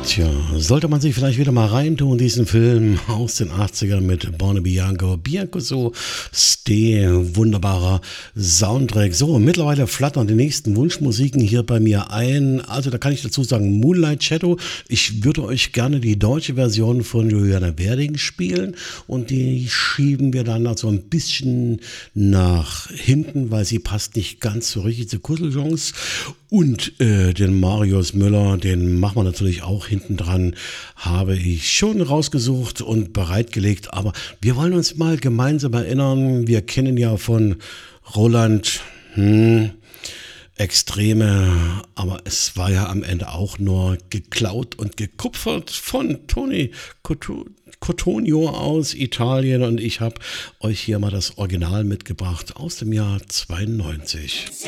Tja, sollte man sich vielleicht wieder mal reintun, diesen Film aus den 80ern mit Bonnie Bianco so, wunderbarer Soundtrack. So, mittlerweile flattern die nächsten Wunschmusiken hier bei mir ein. Also da kann ich dazu sagen, Moonlight Shadow. Ich würde euch gerne die deutsche Version von Juliana Werding spielen und die schieben wir dann also ein bisschen nach hinten, weil sie passt nicht ganz so richtig zu Kusseljungs. Und den Marius Müller, den machen wir natürlich auch hinten dran, habe ich schon rausgesucht und bereitgelegt. Aber wir wollen uns mal gemeinsam erinnern, wir kennen ja von Roland Extreme, aber es war ja am Ende auch nur geklaut und gekupfert von Tony Cottonio aus Italien. Und ich habe euch hier mal das Original mitgebracht aus dem Jahr 92.